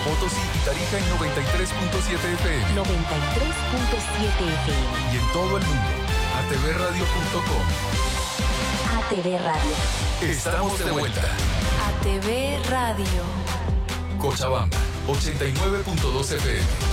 Potosí y Tarija en 93.7 FM. 93.7 FM. Y en todo el mundo, atvradio.com. ATV Radio. Estamos de vuelta. ATV Radio. Cochabamba, 89.2 FM.